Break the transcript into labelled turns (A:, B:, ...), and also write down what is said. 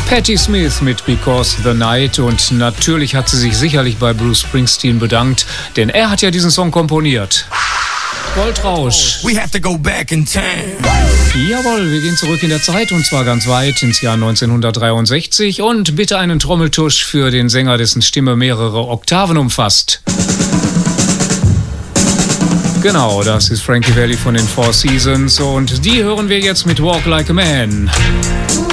A: Patti Smith mit Because the Night, und natürlich hat sie sich sicherlich bei Bruce Springsteen bedankt, denn er hat ja diesen Song komponiert. Goldrausch.
B: We have to go back in time.
A: Jawohl, wir gehen zurück in der Zeit, und zwar ganz weit ins Jahr 1963, und bitte einen Trommeltusch für den Sänger, dessen Stimme mehrere Oktaven umfasst. Genau, das ist Frankie Valli von den Four Seasons, und die hören wir jetzt mit Walk Like a Man.